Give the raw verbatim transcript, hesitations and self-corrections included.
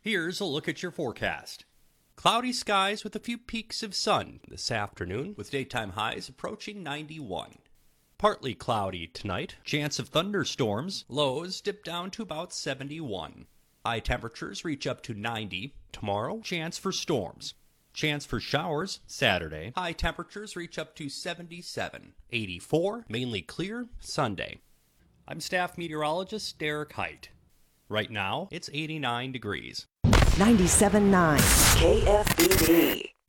Here's a look at your forecast. Cloudy skies with a few peaks of sun this afternoon, with daytime highs approaching ninety-one. Partly cloudy tonight, chance of thunderstorms, lows dip down to about seventy-one. High temperatures reach up to ninety. Tomorrow, chance for storms. Chance for showers Saturday. High temperatures reach up to seventy-seven. eighty-four, mainly clear Sunday. I'm staff meteorologist Derek Height. Right now, it's eighty-nine degrees. ninety-seven point nine K F B D.